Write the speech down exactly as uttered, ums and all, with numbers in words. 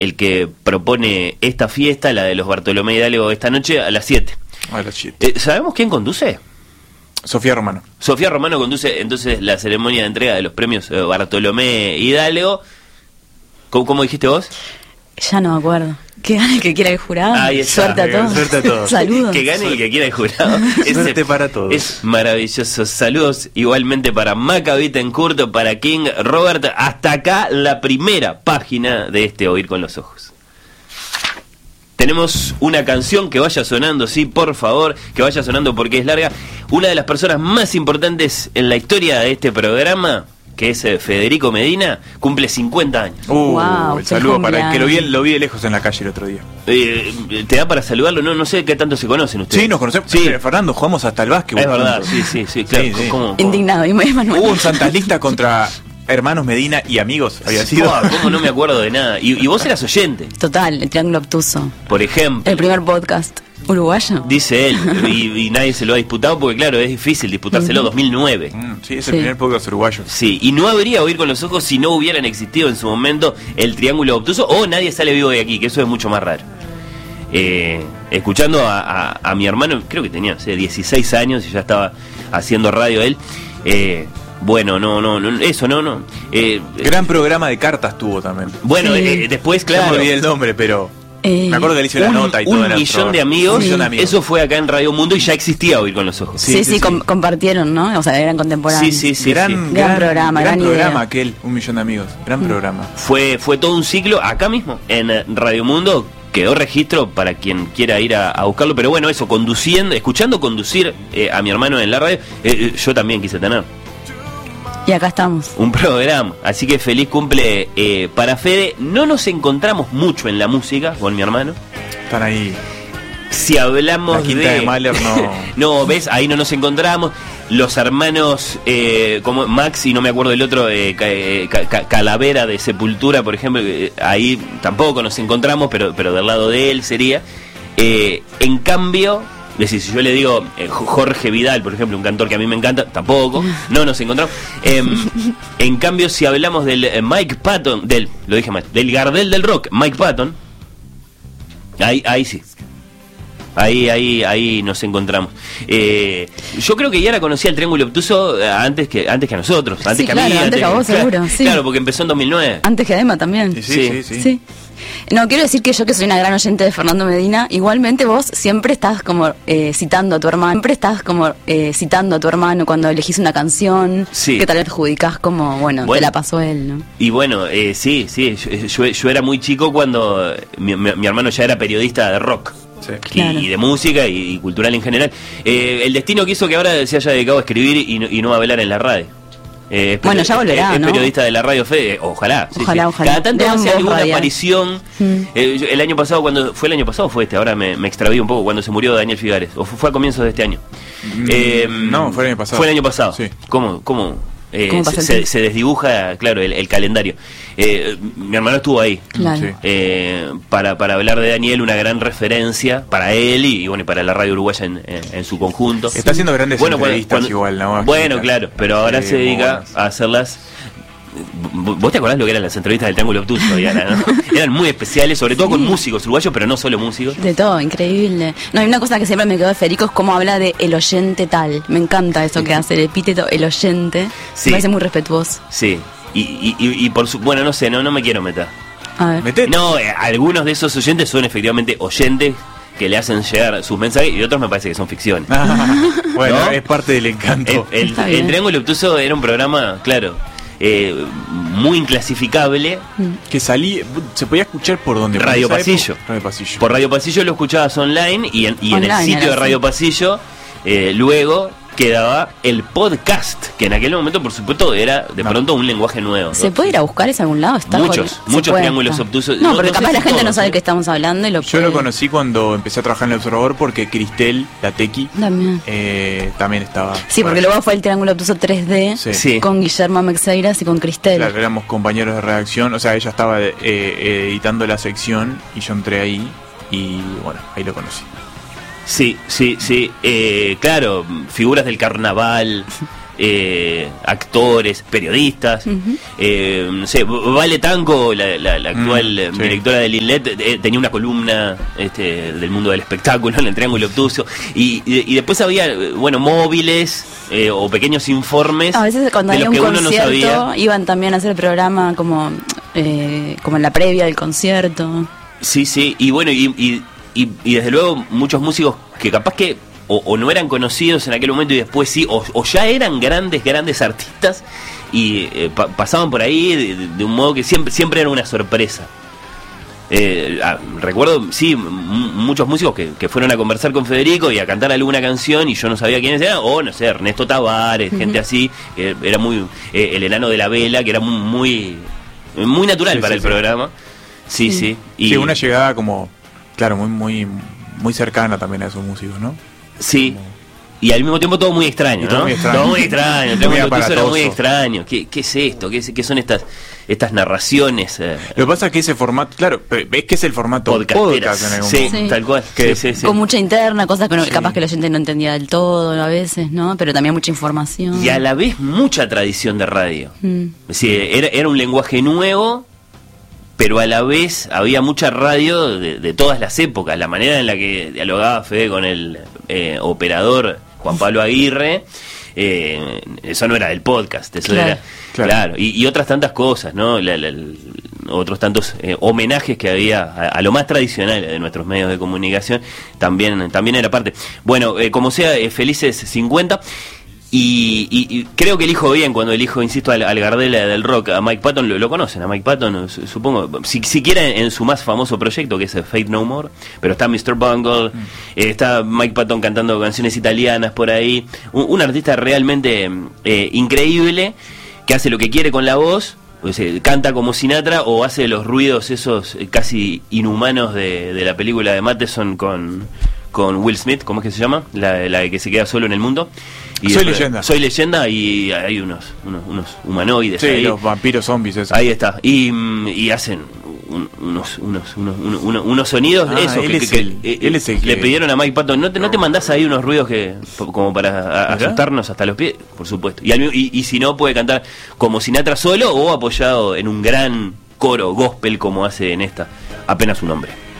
el que propone esta fiesta, la de los Bartolomé Hidalgo, esta noche a las siete. A las siete. Eh, ¿Sabemos quién conduce? Sofía Romano. Sofía Romano conduce entonces la ceremonia de entrega de los premios eh, Bartolomé Hidalgo. ¿Cómo, cómo dijiste vos? Ya no me acuerdo. Que gane el que quiera el jurado. Ahí está. Suerte a todos. Suerte a todos. Saludos. Que gane el que quiera el jurado. Suerte para todos. Es maravilloso. Saludos igualmente para Maca Bittencourt, para King Robert. Hasta acá la primera página de este Oír con los Ojos. Tenemos una canción que vaya sonando, sí, por favor, que vaya sonando porque es larga. Una de las personas más importantes en la historia de este programa, que es eh, Federico Medina, cumple cincuenta años. Uh, Wow, el saludo feliz para el que lo vi, cumpleaños. lo vi de lejos en la calle el otro día. Eh, ¿Te da para saludarlo? No, no sé qué tanto se conocen ustedes. Sí, nos conocemos. Sí, Eh, Fernando, jugamos hasta el básquet. es verdad, juntos. sí, sí, sí, claro. Sí, sí. ¿Cómo, cómo? Indignado. Y Manuel. Hubo un Santa Lista contra hermanos Medina y amigos, había sido. Buah, ¿Cómo no me acuerdo de nada? Y, y vos eras oyente, Total, el Triángulo Obtuso. por ejemplo. El primer podcast uruguayo. Dice él, y, y nadie se lo ha disputado porque claro, es difícil disputárselo, dos mil nueve. Mm, sí, es el Sí. primer podcast uruguayo. Sí, y no habría Oír con los Ojos si no hubieran existido en su momento el Triángulo Obtuso o Nadie Sale Vivo de Aquí, que eso es mucho más raro. Eh, escuchando a, a, a mi hermano, creo que tenía, no sé, dieciséis años y ya estaba haciendo radio él. Eh, bueno, no, no, no, eso no, no. Eh, Gran programa de cartas tuvo también. bueno, Sí. eh, después, Ya me claro. olvidé el nombre, pero Eh, me acuerdo que le hice la un, nota y un todo. en el millón programa. de amigos, Un millón de amigos. eso fue acá en Radio Mundo y ya existía Oír con los Ojos. Sí, Sí, sí, sí, com- sí. compartieron, ¿no? O sea, eran contemporáneos. Sí, sí, sí. gran, sí. gran, Gran programa, gran gran programa idea. aquel, un millón de amigos. Gran programa. Fue, fue todo un ciclo acá mismo, en eh, Radio Mundo. Quedó registro para quien quiera ir a, a buscarlo. Pero bueno, eso, conduciendo, escuchando conducir eh, a mi hermano en la radio, eh, yo también quise tener Y acá estamos. un programa. Así que feliz cumple eh, para Fede. No nos encontramos mucho en la música con mi hermano. Están ahí. Si hablamos La quinta de... de Mahler no. No, ves, ahí no nos encontramos. Los hermanos, eh, como Max y no me acuerdo del otro, eh, ca- eh, ca- ca- Calavera de Sepultura, por ejemplo, eh, ahí tampoco nos encontramos, pero, pero del lado de él sería. Eh, en cambio, es decir, si yo le digo eh, Jorge Vidal, por ejemplo, un cantor que a mí me encanta, tampoco, no nos encontramos. Eh, en cambio, si hablamos del eh, Mike Patton, del, lo dije mal, del Gardel del rock, Mike Patton, ahí, ahí sí. Ahí, ahí, ahí nos encontramos. Eh, yo creo que Yara conocía el Triángulo Obtuso eh, antes que antes que a nosotros, antes Sí, que a claro, mí, antes que a vos, claro, seguro, sí. claro, porque empezó en dos mil nueve. Antes que Emma también. Sí, sí, Sí. sí. sí. Sí. No, quiero decir que yo que soy una gran oyente de Fernando Medina, igualmente vos siempre estás como eh, citando a tu hermano, siempre estás como eh, citando a tu hermano cuando elegís una canción, Sí. que tal vez adjudicás como, bueno, Bueno. te la pasó él, ¿no? Y bueno, eh, sí, sí, yo, yo, yo era muy chico cuando mi, mi- mi hermano ya era periodista de rock. Sí. Y, Claro. y de música y, y cultural en general. Eh, el destino quiso que ahora se haya dedicado a escribir y no, y no a hablar en la radio. Eh, es Bueno, ya volverá, es, es ¿no? periodista de la radio Fede, ojalá. sí, Ojalá, sí. ojalá. Cada tanto Gran hace voz alguna radial. aparición. Mm. Eh, yo- el año pasado, cuando fue el año pasado o fue este, ahora me, me extraví un poco, cuando se murió Daniel Figares. O fue, fue a comienzos de este año. Mm, Eh, no, fue el año pasado. Fue el año pasado. Sí. ¿Cómo? ¿Cómo? Eh, ¿Cómo pasa el se, tiempo? se desdibuja, claro, el, el calendario. Eh, mi hermano estuvo ahí. Claro. Sí. Eh, para, para hablar de Daniel, una gran referencia para él y, y bueno, y para la radio uruguaya en, en, en su conjunto. Está haciendo grandes Bueno, cuando- entrevistas cuando- igual, ¿no? Bueno, claro, pero ahora Sí, se muy dedica buenas. a hacerlas. ¿Vos te acordás lo que eran las entrevistas del Triángulo Obtuso, Diana, no? Eran muy especiales, sobre todo con músicos uruguayos, pero no solo músicos. De todo, increíble. No, hay una cosa que siempre me quedó de Federico es cómo habla de el oyente tal. Me encanta eso que hace el epíteto, el oyente. Sí. Me parece muy respetuoso. Sí. Y, y, y, y por su. Bueno, no sé, no, no me quiero meter. A ver. Metete. No, eh, algunos de esos oyentes son efectivamente oyentes que le hacen llegar sus mensajes y otros me parece que son ficciones. Ah, bueno, ¿No? es parte del El, encanto. el- Está el bien. Triángulo Obtuso era un programa, claro, eh, muy inclasificable. Que salí, se podía escuchar por donde. Radio por esa Pasillo. época, Radio Pasillo. Por Radio Pasillo lo escuchabas online y en, y en el Online sitio era de Radio así. Pasillo eh, luego quedaba el podcast, que en aquel momento por supuesto era de No. pronto un lenguaje nuevo. ¿Se puede ir a buscar eso a algún lado? ¿Está Muchos, jodido? Se muchos puede, triángulos está. obtusos. No, No- porque no sé capaz si la gente no todos, sabe ¿eh? de qué estamos hablando y lo Yo lo puede- conocí cuando empecé a trabajar en el Observador porque Cristel, la tequi, También. eh, también estaba. Sí, porque luego fue el Triángulo Obtuso tres D Sí. Sí. con Guillermo Mexeiras y con Cristel. Claro, éramos compañeros de redacción, o sea, ella estaba eh, eh, editando la sección y yo entré ahí y bueno, ahí lo conocí. Sí, sí, sí. Eh, claro, figuras del carnaval. eh, actores, periodistas. Uh-huh. eh, no sé, Vale Tanco, la, la, la actual mm, sí. directora del INLET, eh, tenía una columna este, del mundo del espectáculo en el Triángulo Obtuso. Y, y, y después había, bueno, móviles eh, o pequeños informes. A veces cuando había un concierto no iban también a hacer el programa como, eh, como en la previa del concierto. Sí, sí, y bueno, y, y, y, y desde luego muchos músicos que capaz que O, o no eran conocidos en aquel momento y después sí, o, o ya eran grandes, grandes artistas y eh, pa- pasaban por ahí de, de un modo que siempre siempre era una sorpresa. Eh, ah, recuerdo, sí, m- muchos músicos que, que fueron a conversar con Federico y a cantar alguna canción y yo no sabía quiénes eran, o no sé, Ernesto Tavares, uh-huh. gente así, que era muy, eh, el enano de la vela, que era muy muy, muy natural sí, para sí, el sí. programa. Sí, sí. Sí. Y sí, una llegada como, claro, muy, muy, muy cercana también a esos músicos, ¿no? Sí, y al mismo tiempo todo muy extraño, todo ¿no? Muy extraño. Todo muy extraño, todo muy era muy extraño. ¿Qué, qué es esto? ¿Qué, es, qué son estas estas narraciones? Eh? Lo que pasa es que ese formato, claro, es que es el formato podcast en algún sí, sí, tal cual. Que, sí, sí, sí. Con mucha interna, cosas que no, sí. capaz que el oyente no entendía del todo a veces, ¿no? Pero también mucha información. Y a la vez mucha tradición de radio. Mm. Sí, era, era un lenguaje nuevo, pero a la vez había mucha radio de, de todas las épocas. La manera en la que dialogaba Fede con el eh, operador Juan Pablo Aguirre, eh, eso no era del podcast, eso claro. era claro, claro. Y, y otras tantas cosas, ¿no? La, la, la, otros tantos eh, homenajes que había a, a lo más tradicional de nuestros medios de comunicación, también también era parte. Bueno, eh, como sea, eh, felices cincuenta. Y, y, y creo que elijo bien cuando elijo, insisto, al, al Gardel del rock, a Mike Patton. Lo, lo conocen, a Mike Patton, supongo, si, siquiera en, en su más famoso proyecto, que es Faith No More, pero está mister Bungle, mm. eh, está Mike Patton cantando canciones italianas por ahí, un, un artista realmente eh, increíble, que hace lo que quiere con la voz, o sea, canta como Sinatra o hace los ruidos esos eh, casi inhumanos de, de la película de Matheson con... con Will Smith, ¿cómo es que se llama? La, la que se queda solo en el mundo. Y soy después, leyenda. Soy leyenda y hay unos unos, unos humanoides sí, ahí. Los vampiros zombies esos. Ahí está. Y, y hacen un, unos, unos, unos, unos, unos sonidos ah, eso él que, es que, el, que él es el le que... pidieron a Mike Patton, ¿no te, no te mandás ahí unos ruidos que como para a, asustarnos hasta los pies? Por supuesto. Y, y, y si no, puede cantar como Sinatra solo o apoyado en un gran coro gospel como hace en esta, apenas un hombre.